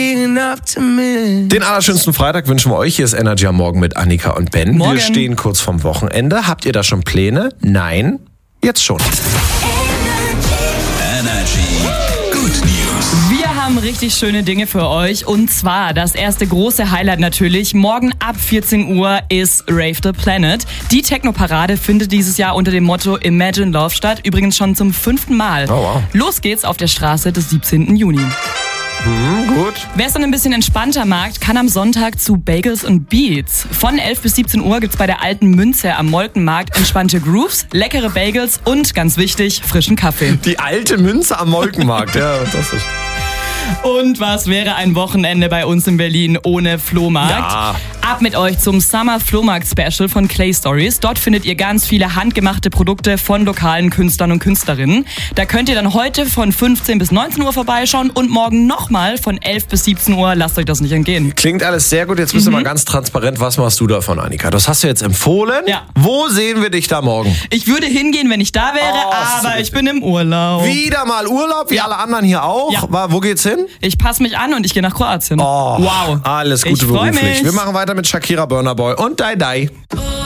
Den allerschönsten Freitag wünschen wir euch. Hier ist Energy am Morgen mit Annika und Ben. Morgen. Wir stehen kurz vorm Wochenende. Habt ihr da schon Pläne? Nein? Jetzt schon. Energy Good News. Wir haben richtig schöne Dinge für euch. Und zwar das erste große Highlight natürlich. Morgen ab 14 Uhr ist Rave the Planet. Die Techno-Parade findet dieses Jahr unter dem Motto Imagine Love statt. Übrigens schon zum 5. Mal. Oh, wow. Los geht's auf der Straße des 17. Juni. Gut. Wer es dann ein bisschen entspannter mag, kann am Sonntag zu Bagels and Beats. Von 11 bis 17 Uhr gibt's bei der Alten Münze am Molkenmarkt entspannte Grooves, leckere Bagels und, ganz wichtig, frischen Kaffee. Die Alte Münze am Molkenmarkt. Ja, das ist... Und was wäre ein Wochenende bei uns in Berlin ohne Flohmarkt? Ja. Ab mit euch zum Summer Flohmarkt Special von Clay Stories. Dort findet ihr ganz viele handgemachte Produkte von lokalen Künstlern und Künstlerinnen. Da könnt ihr dann heute von 15 bis 19 Uhr vorbeischauen und morgen nochmal von 11 bis 17 Uhr. Lasst euch das nicht entgehen. Klingt alles sehr gut. Jetzt bist du mal ganz transparent. Was machst du davon, Annika? Das hast du jetzt empfohlen. Ja. Wo sehen wir dich da morgen? Ich würde hingehen, wenn ich da wäre, aber ich bin im Urlaub. Wieder mal Urlaub, wie alle anderen hier auch. Ja. Wo geht's hin? Ich passe mich an und ich gehe nach Kroatien. Oh, wow. Alles Gute Ich freu beruflich. mich. Wir machen weiter mit Shakira, Burna Boy und Dai Dai.